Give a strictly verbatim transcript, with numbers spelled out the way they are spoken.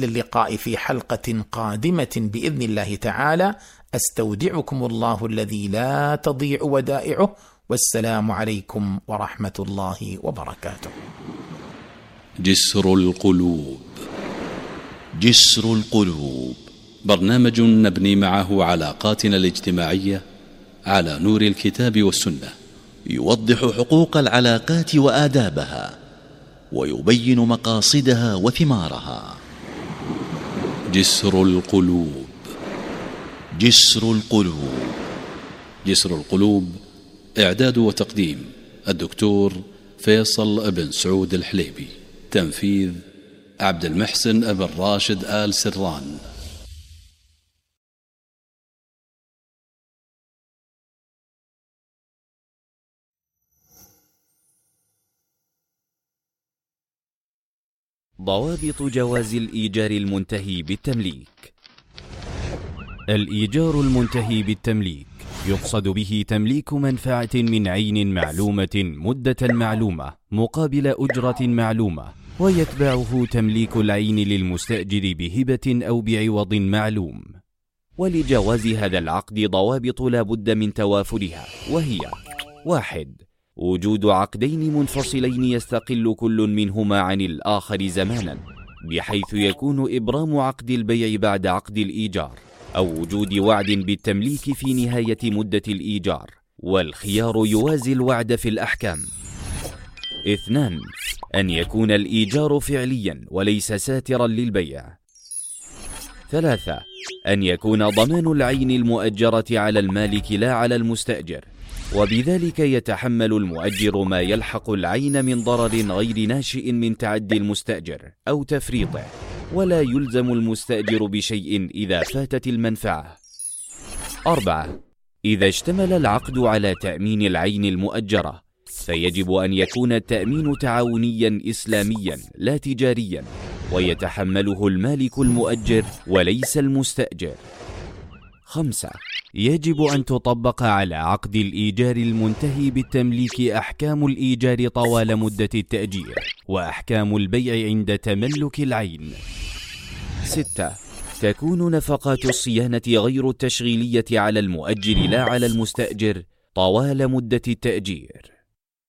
إلى اللقاء في حلقة قادمة بإذن الله تعالى. أستودعكم الله الذي لا تضيع ودائعه، والسلام عليكم ورحمة الله وبركاته. جسر القلوب. جسر القلوب برنامج نبني معه علاقاتنا الاجتماعية على نور الكتاب والسنة، يوضح حقوق العلاقات وآدابها، ويبين مقاصدها وثمارها. جسر القلوب. جسر القلوب. جسر القلوب، إعداد وتقديم الدكتور فيصل بن سعود الحليبي. تنفيذ عبد المحسن أبن راشد آل سران. ضوابط جواز الإيجار المنتهي بالتمليك. الإيجار المنتهي بالتمليك يقصد به تمليك منفعة من عين معلومة مدة معلومة مقابل أجرة معلومة، ويتبعه تمليك العين للمستأجر بهبة أو بعوض معلوم. ولجواز هذا العقد ضوابط لا بد من توافرها، وهي: واحد، وجود عقدين منفصلين يستقل كل منهما عن الآخر زمانا، بحيث يكون إبرام عقد البيع بعد عقد الإيجار، أو وجود وعد بالتمليك في نهاية مدة الإيجار، والخيار يوازي الوعد في الأحكام. اثنان، أن يكون الإيجار فعليا وليس ساترا للبيع. ثلاثة، أن يكون ضمان العين المؤجرة على المالك لا على المستأجر، وبذلك يتحمل المؤجر ما يلحق العين من ضرر غير ناشئ من تعدي المستأجر أو تفريطه، ولا يلزم المستأجر بشيء إذا فاتت المنفعة. أربعة، إذا اشتمل العقد على تأمين العين المؤجرة، فيجب أن يكون التأمين تعاونيا إسلاميا لا تجاريا، ويتحمله المالك المؤجر وليس المستأجر. خمسة، يجب أن تطبق على عقد الإيجار المنتهي بالتمليك أحكام الإيجار طوال مدة التأجير، وأحكام البيع عند تملك العين. ستة، تكون نفقات الصيانة غير التشغيلية على المؤجر لا على المستأجر طوال مدة التأجير.